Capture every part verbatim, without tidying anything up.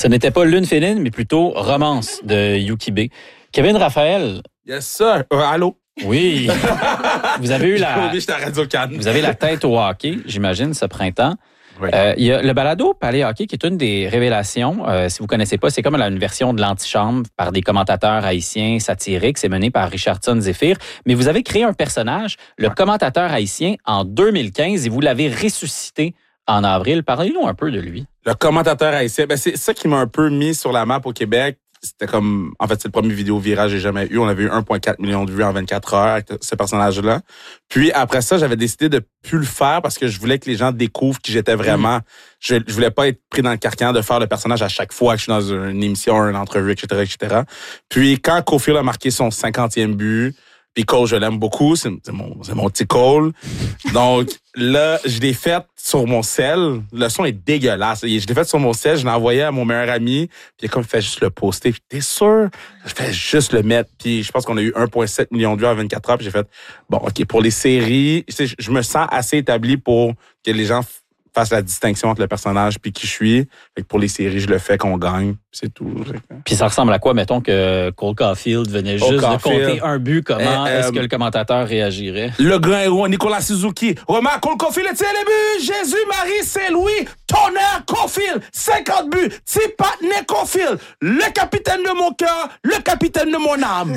Ce n'était pas Lune féline, mais plutôt Romance de Yuki B. Kevin Raphaël. Yes, sir. Euh, allô? Oui. Vous avez eu la... J'ai oublié, à Radio-Can. Vous avez la tête au hockey, j'imagine, ce printemps. Oui. Euh, il y a le balado Palais Hockey qui est une des révélations. Euh, si vous connaissez pas, c'est comme une version de l'antichambre par des commentateurs haïtiens satiriques. C'est mené par Richardson Zephyr. Mais vous avez créé un personnage, le ouais. commentateur haïtien, en deux mille quinze et vous l'avez ressuscité en avril. Parlez-nous un peu de lui. Le commentateur haïtien, ben c'est ça qui m'a un peu mis sur la map au Québec. C'était comme, en fait, c'est le premier vidéo virale que j'ai jamais eu. On avait eu un virgule quatre million de vues en vingt-quatre heures avec ce personnage-là. Puis après ça, j'avais décidé de plus le faire parce que je voulais que les gens découvrent qui j'étais vraiment. Mmh. Je, je voulais pas être pris dans le carcan de faire le personnage à chaque fois que je suis dans une émission, une entrevue, et cetera, et cetera. Puis quand Caufield a marqué son cinquantième but, puis Cole, je l'aime beaucoup, c'est, c'est mon, c'est mon petit Cole. Donc là, je l'ai fait sur mon cell. Le son est dégueulasse. Je l'ai fait sur mon cell, je l'ai envoyé à mon meilleur ami, puis il a comme fait juste le poster. Puis t'es sûr? Je fais juste le mettre. Puis je pense qu'on a eu un virgule sept million de vues en vingt-quatre heures. Puis j'ai fait, bon, OK, pour les séries, je me sens assez établi pour que les gens fasse la distinction entre le personnage puis qui je suis. Fait que pour les séries, je le fais qu'on gagne. C'est tout. Puis ça ressemble à quoi, mettons, que Cole Caufield venait juste Cole de compter un but. Comment euh, est-ce euh, que le commentateur réagirait? Le grand héros, Nicolas Suzuki. Romain Cole Caufield, tire les buts. Jésus, Marie, Saint-Louis. Tonnerre Caufield. cinquante buts. Tipatne Caufield. Le capitaine de mon cœur. Le capitaine de mon âme.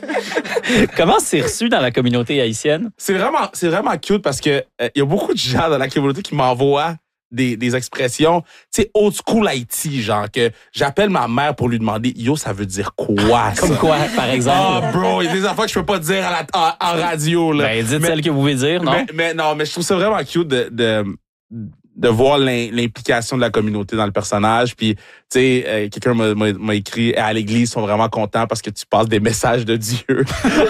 Comment c'est reçu dans la communauté haïtienne? C'est vraiment, c'est vraiment cute parce que il euh, y a beaucoup de gens dans la communauté qui m'envoient Des, des expressions, tu sais, old school Haïti, genre que j'appelle ma mère pour lui demander, yo, ça veut dire quoi, ça? Comme quoi, par exemple? Oh, bro, il y a des affaires que je peux pas dire à la, en, en radio, là. Ben, dites mais, celles que vous pouvez dire, non? Mais, mais non, mais je trouve ça vraiment cute de, de, de voir l'implication de la communauté dans le personnage. Puis, tu sais, euh, quelqu'un m'a, m'a, m'a écrit, à l'église, ils sont vraiment contents parce que tu passes des messages de Dieu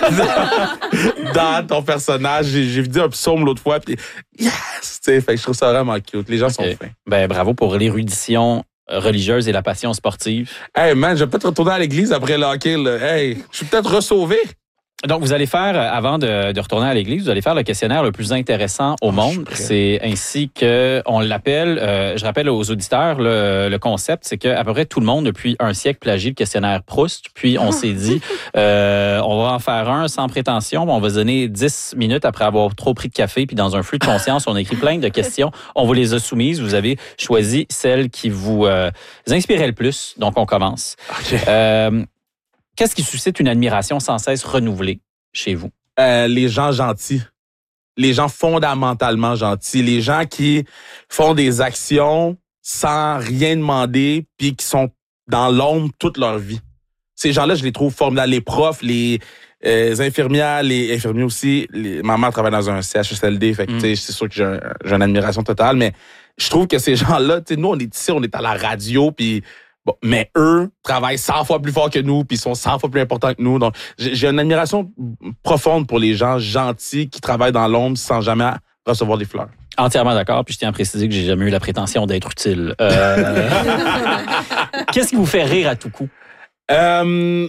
dans, dans ton personnage. J'ai, j'ai dit un psaume l'autre fois, puis yes! Tu sais, fait que je trouve ça vraiment cute. Les gens okay. sont fins. Ben, bravo pour l'érudition religieuse et la passion sportive. Hey, man, je vais peut-être retourner à l'église après le hockey, là. Hey, je suis peut-être ressauvé. Donc, vous allez faire, avant de, de retourner à l'église, vous allez faire le questionnaire le plus intéressant au oh, monde. C'est ainsi que on l'appelle. Euh, je rappelle aux auditeurs, le, le concept, c'est qu'à peu près tout le monde, depuis un siècle, plagie le questionnaire Proust. Puis, on s'est dit, euh, on va en faire un sans prétention. On va se donner dix minutes après avoir trop pris de café. Puis, dans un flux de conscience, on a écrit plein de questions. On vous les a soumises. Vous avez choisi celles qui vous, euh, vous inspiraient le plus. Donc, on commence. Okay. Euh, Qu'est-ce qui suscite une admiration sans cesse renouvelée chez vous? Euh, les gens gentils. Les gens fondamentalement gentils. Les gens qui font des actions sans rien demander puis qui sont dans l'ombre toute leur vie. Ces gens-là, je les trouve formidables. Les profs, les, euh, les infirmières, les infirmiers aussi. Les, ma mère travaille dans un C H S L D, fait que, mm. c'est sûr que j'ai, un, j'ai une admiration totale, mais je trouve que ces gens-là, nous, on est ici, on est à la radio, puis bon, mais eux travaillent cent fois plus fort que nous, puis ils sont cent fois plus importants que nous. Donc, j'ai une admiration profonde pour les gens gentils qui travaillent dans l'ombre sans jamais recevoir des fleurs. Entièrement d'accord, puis je tiens à préciser que j'ai jamais eu la prétention d'être utile. Euh... Qu'est-ce qui vous fait rire à tout coup? Um,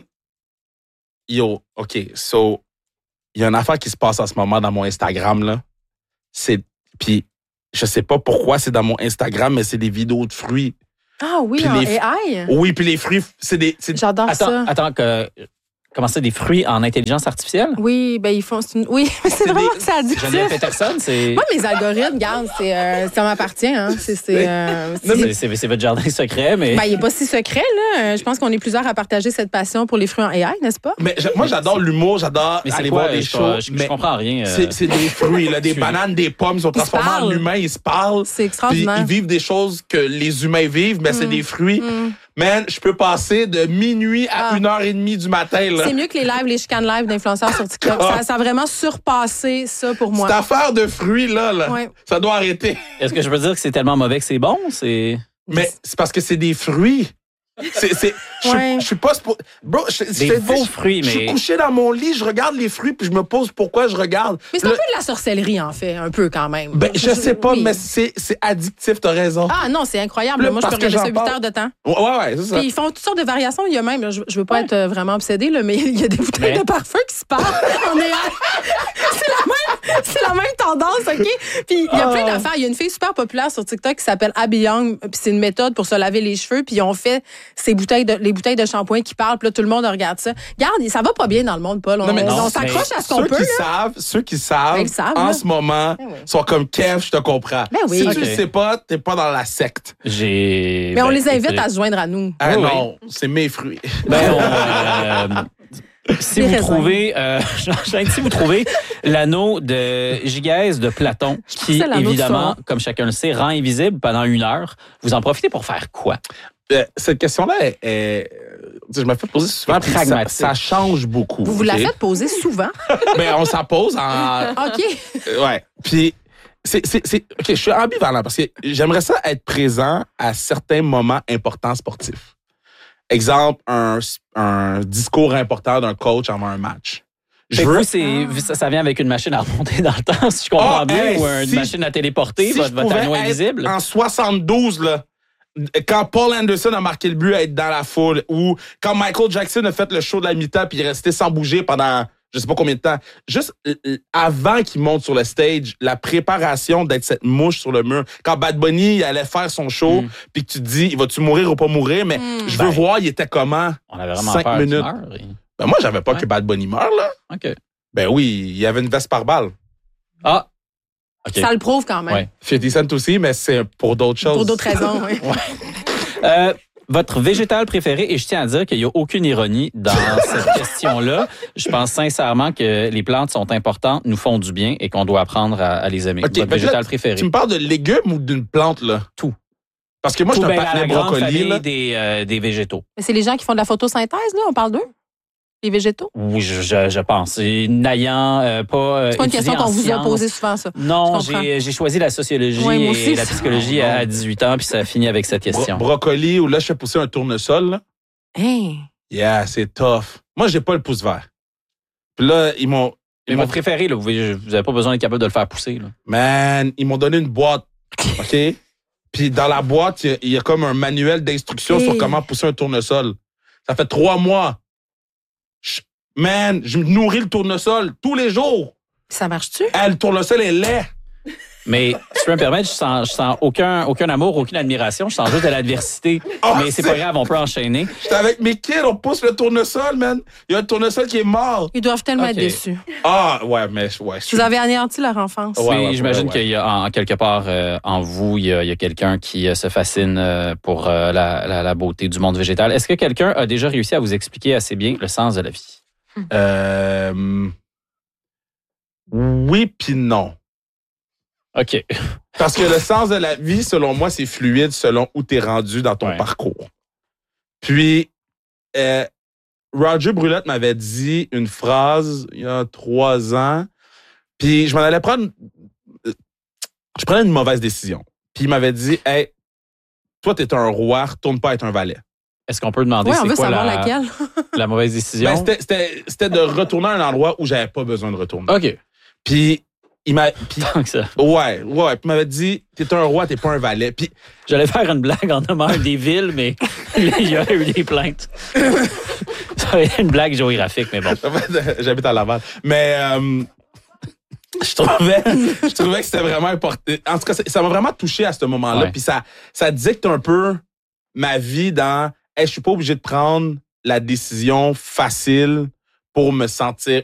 yo, OK, so, il y a une affaire qui se passe en ce moment dans mon Instagram, là. C'est, puis je sais pas pourquoi c'est dans mon Instagram, mais c'est des vidéos de fruits. Ah oui, en les, A I? Oui, puis les fruits, c'est des... C'est... J'adore attends, ça. Attends, que... Comment ça, des fruits en intelligence artificielle? Oui, ben ils font... C'est une... Oui, mais c'est, c'est vraiment des... c'est addictif. Geneviève Peterson, c'est... Moi, mes algorithmes, regarde, c'est, euh, ça m'appartient. Hein. C'est, c'est, euh, c'est... C'est, c'est, c'est votre jardin secret, mais... Ben, il n'est pas si secret, là. Je pense qu'on est plusieurs à partager cette passion pour les fruits en A I, n'est-ce pas? Mais moi, j'adore l'humour, j'adore mais aller quoi, voir des je, shows. Je, je, je comprends rien. Euh... C'est, c'est des fruits, là, des bananes, des pommes, ils sont transformés en humains, ils se parlent. C'est extraordinaire. Puis ils vivent des choses que les humains vivent, mais mm. c'est des fruits. Mm. Man, je peux passer de minuit à ah. une heure et demie du matin. Là. C'est mieux que les lives, les chicanes live d'influenceurs sur TikTok. Ah. Ça, ça a vraiment surpassé ça pour moi. Cette affaire de fruits, là, là ouais. ça doit arrêter. Est-ce que je peux dire que c'est tellement mauvais que c'est bon? C'est... Mais c'est parce que c'est des fruits. C'est, c'est, ouais. je, je suis pas... Bro, je, des je, faux je, fruits, mais... Je suis couché dans mon lit, je regarde les fruits, puis je me pose pourquoi je regarde. Mais c'est le... un peu de la sorcellerie, en fait, un peu quand même. Ben, je, je sais pas, oui. mais c'est, c'est addictif, t'as raison. Ah non, c'est incroyable. Le, Moi, je peux regarder ça huit heures de temps. Ouais, ouais, c'est ça. Puis ils font toutes sortes de variations. Il y a même, là, je, je veux pas ouais. être vraiment obsédée, là, mais il y a des bouteilles mais... de parfum qui se parlent. On est à... C'est la même... C'est la même tendance, OK? Puis il y a plein d'affaires. Il y a une fille super populaire sur TikTok qui s'appelle Abby Young. Puis c'est une méthode pour se laver les cheveux. Puis ils ont fait ces bouteilles de, les bouteilles de shampoing qui parlent. Puis là, tout le monde regarde ça. Regarde, ça va pas bien dans le monde, Paul. On, Non, mais on non, s'accroche mais à ce qu'on ceux peut. Qui Là. savent, ceux qui savent, Ben, ils savent, en là. ce moment, Ben oui. sont comme Kev, je te comprends. Ben oui. Si Ok. tu le sais pas, t'es pas dans la secte. J'ai. Mais on ben, les invite écoutez, à se joindre à nous. Ah Oui, non, c'est mes fruits. Ben, on, euh, si Des vous raisins. trouvez, euh, j'enchaîne, si vous trouvez l'anneau de Gigaise de Platon, qui c'est l'anneau de évidemment, Sauron. comme chacun le sait, rend invisible pendant une heure, vous en profitez pour faire quoi? Euh, cette question-là, est, est- tu sais, je me fais poser souvent, puis ça, Pragmatique. ça change beaucoup. Vous vous la ok? faites poser souvent. Ben, on s'en pose en... OK. Euh, ouais. Puis, c'est, c'est, c'est, OK, je suis ambivalent parce que j'aimerais ça être présent à certains moments importants sportifs. Exemple, un, un discours important d'un coach avant un match. Je Fait que veux, vous, c'est, ça, ça vient avec une machine à remonter dans le temps, si je comprends Ah, bien, hey, ou une si- machine à téléporter, si votre, je votre pouvais anneau être invisible. en soixante-douze, là, quand Paul Anderson a marqué le but, être dans la foule, ou quand Michael Jackson a fait le show de la mi-temps puis il est resté sans bouger pendant je sais pas combien de temps. Juste euh, euh, avant qu'il monte sur le stage, la préparation d'être cette mouche sur le mur. Quand Bad Bunny il allait faire son show, Mm. puis que tu te dis, il va-tu mourir ou pas mourir, mais Mm. je veux Ben, voir, il était comment. On avait vraiment cinq peur qu'il minutes. meure, et- Ben moi, j'avais pas Ouais. que Bad Bunny meure, là. OK. Ben oui, il y avait une veste par balle. Ah! OK. Ça le prouve quand même. Ouais. fifty Cent aussi, mais c'est pour d'autres choses. Pour d'autres raisons, oui. Euh, votre végétal préféré, et je tiens à dire qu'il n'y a aucune ironie dans cette question-là. Je pense sincèrement que les plantes sont importantes, nous font du bien et qu'on doit apprendre à, à les aimer. OK, Votre ben végétal là, préféré. Tu me parles de légumes ou d'une plante, là? Tout. Parce que moi, je Tout suis un bien à la patinet grande brocoli, famille là. des, euh, des végétaux. Mais c'est les gens qui font de la photosynthèse, là, on parle d'eux? Les végétaux? Oui, je, je, je pense. C'est n'ayant euh, pas euh, C'est pas une question étudié en qu'on vous a sciences. posée souvent, ça. Non, Je comprends. j'ai j'ai choisi la sociologie Ouais, moi aussi. et la psychologie à, à dix-huit ans, puis ça a fini avec cette Bro- question. brocoli, ou là, je fais pousser un tournesol, là. Hey. Yeah, c'est tough. Moi, j'ai pas le pouce vert. Puis là, ils m'ont... Mais Ils m'ont votre préféré, là, vous n'avez pas besoin d'être capable de le faire pousser. Là. Man, ils m'ont donné une boîte, OK? Puis dans la boîte, il y a- il y, a comme un manuel d'instructions Hey. sur comment pousser un tournesol. Ça fait trois mois. Je- Man, je me nourris le tournesol tous les jours. Ça marche-tu? Ah, le tournesol est laid. Mais si tu peux me permettre, je sens, je sens aucun, aucun amour, aucune admiration. Je sens juste de l'adversité. Oh, Mais c'est pas grave, on peut enchaîner. J'étais avec mes kids, on pousse le tournesol, man. Il y a un tournesol qui est mort. Ils doivent tellement Ok. être déçus. Ah, ouais, mais... Ouais, Vous avez anéanti leur enfance. Ouais, Oui, ouais, j'imagine ouais, ouais. qu'il y a en, en quelque part euh, en vous, il y a, il y a quelqu'un qui euh, se fascine euh, pour euh, la, la, la beauté du monde végétal. Est-ce que quelqu'un a déjà réussi à vous expliquer assez bien le sens de la vie? Euh... Oui puis non. OK. Parce que le sens de la vie, selon moi, c'est fluide selon où tu es rendu dans ton Ouais. parcours. Puis, euh, Roger Brulette m'avait dit une phrase il y a trois ans, puis je m'en allais prendre... euh, Je prenais une mauvaise décision. Puis il m'avait dit, « Hey, toi, t'es un roi, retourne pas être un valet. Est-ce qu'on peut demander Oui, on c'est veut quoi savoir la, laquelle. la mauvaise » décision? Ben, c'était- C'était c'était de retourner à un endroit où j'avais pas besoin de retourner. OK. Puis il m'a... Puis, Tant que ça. ouais, ouais. Puis il m'avait dit, « T'es un roi, t'es pas un valet. » Puis J'allais faire une blague en nommant des villes, mais il y a eu des plaintes. Ça aurait été une blague géographique, mais bon. en fait, j'habite à Laval. Mais euh, je trouvais, je trouvais que c'était vraiment important. En tout cas, ça ça m'a vraiment touché à ce moment-là. Ouais. Puis ça, ça dicte un peu ma vie dans, hey, je suis pas obligé de prendre la décision facile pour me sentir